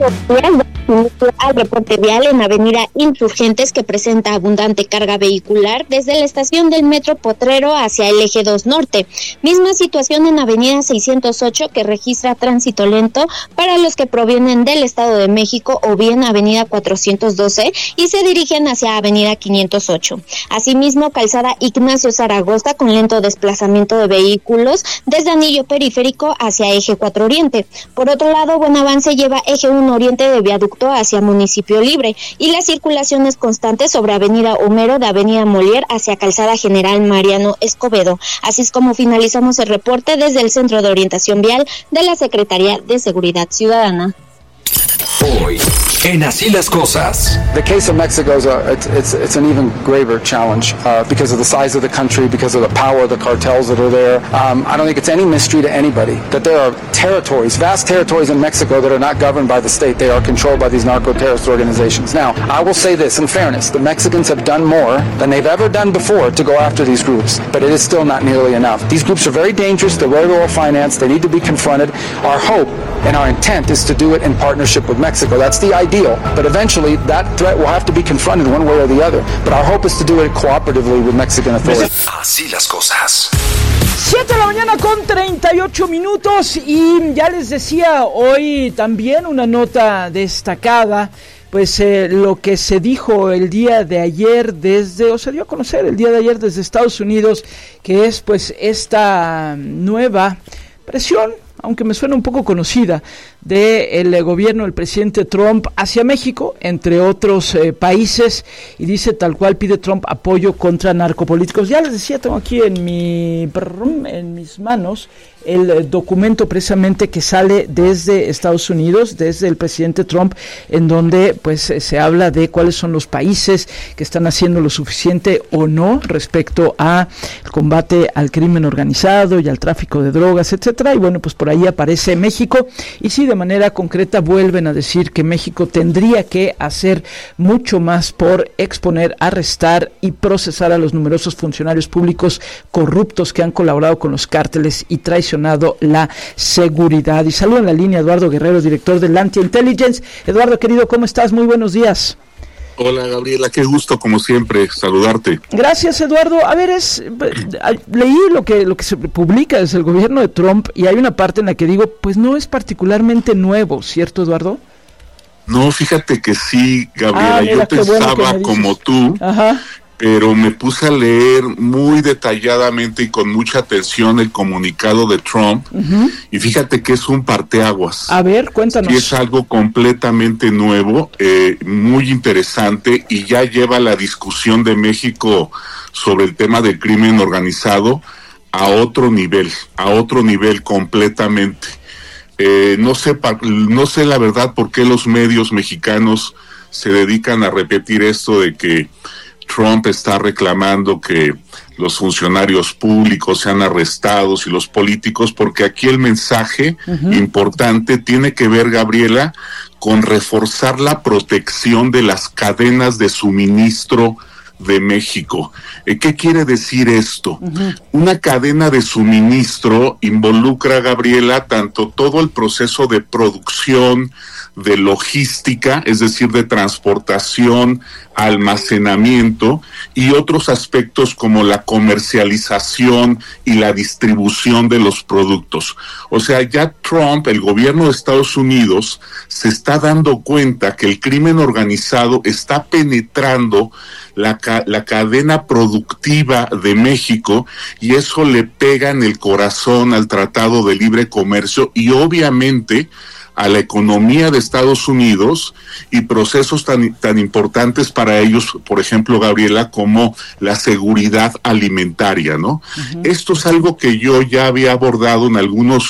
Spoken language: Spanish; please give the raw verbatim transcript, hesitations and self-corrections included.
al reporte vial en Avenida Insurgentes, que presenta abundante carga vehicular desde la estación del Metro Potrero hacia el eje dos Norte. Misma situación en Avenida seiscientos ocho, que registra tránsito lento para los que provienen del Estado de México o bien Avenida cuatrocientos doce y se dirigen hacia Avenida quinientos ocho. Asimismo, calzada Ignacio Zaragoza con lento desplazamiento de vehículos desde Anillo Periférico hacia eje cuatro Oriente. Por otro lado, buen avance lleva eje uno Oriente de Viaducto hacia Municipio Libre y la circulación es constante sobre Avenida Homero de Avenida Molière hacia Calzada General Mariano Escobedo. Así es como finalizamos el reporte desde el Centro de Orientación Vial de la Secretaría de Seguridad Ciudadana. Hoy, en Así las Cosas. The case of Mexico is a, it's, it's, it's an even graver challenge uh, because of the size of the country, because of the power of the cartels that are there. Um, I don't think it's any mystery to anybody that there are territories, vast territories in Mexico that are not governed by the state. They are controlled by these narco-terrorist organizations. Now, I will say this in fairness, the Mexicans have done more than they've ever done before to go after these groups, but it is still not nearly enough. These groups are very dangerous, they're very well financed, they need to be confronted. Our hope and our intent is to do it in partnership with Mexico. That's the ideal, but eventually that threat will have to be confronted one way or the other. But our hope is to do it cooperatively with Mexican authorities. Así las cosas. siete de la mañana con treinta y ocho minutos y ya les decía hoy también una nota destacada. Pues eh, lo que se dijo el día de ayer desde, o se dio a conocer el día de ayer desde Estados Unidos, que es pues esta nueva presión, aunque me suena un poco conocida, del gobierno del presidente Trump hacia México, entre otros eh, países, y dice tal cual, pide Trump apoyo contra narcopolíticos. Ya les decía, tengo aquí en mi en mis manos el documento precisamente que sale desde Estados Unidos, desde el presidente Trump, en donde pues se habla de cuáles son los países que están haciendo lo suficiente o no respecto a el combate al crimen organizado y al tráfico de drogas, etcétera. Y bueno, pues por ahí aparece México, y sí, de manera concreta vuelven a decir que México tendría que hacer mucho más por exponer, arrestar y procesar a los numerosos funcionarios públicos corruptos que han colaborado con los cárteles y traicionado la seguridad. Y saludo en la línea Eduardo Guerrero, director del Anti-Intelligence. Eduardo, querido, ¿cómo estás? Muy buenos días. Hola, Gabriela, qué gusto, como siempre, saludarte. Gracias, Eduardo. A ver, es leí lo que lo que se publica desde el gobierno de Trump y hay una parte en la que digo, pues no es particularmente nuevo, ¿cierto, Eduardo? No, fíjate que sí, Gabriela, ah, mira, yo pensaba bueno como tú, Ajá. pero me puse a leer muy detalladamente y con mucha atención el comunicado de Trump, uh-huh. y fíjate que es un parteaguas. A ver, cuéntanos. Y es algo completamente nuevo, eh, muy interesante, y ya lleva la discusión de México sobre el tema del crimen organizado a otro nivel, a otro nivel completamente. Eh, no sé, no sé la verdad por qué los medios mexicanos se dedican a repetir esto de que Trump está reclamando que los funcionarios públicos sean arrestados y los políticos, porque aquí el mensaje uh-huh. importante tiene que ver, Gabriela, con reforzar la protección de las cadenas de suministro de México. ¿Qué quiere decir esto? Uh-huh. Una cadena de suministro involucra, Gabriela, tanto todo el proceso de producción, de logística, es decir, de transportación, almacenamiento, y otros aspectos como la comercialización y la distribución de los productos. O sea, ya Trump, el gobierno de Estados Unidos, se está dando cuenta que el crimen organizado está penetrando la, ca- la cadena productiva de México, y eso le pega en el corazón al Tratado de Libre Comercio y obviamente a la economía de Estados Unidos y procesos tan, tan importantes para ellos, por ejemplo, Gabriela, como la seguridad alimentaria, ¿no? Uh-huh. Esto es algo que yo ya había abordado en algunos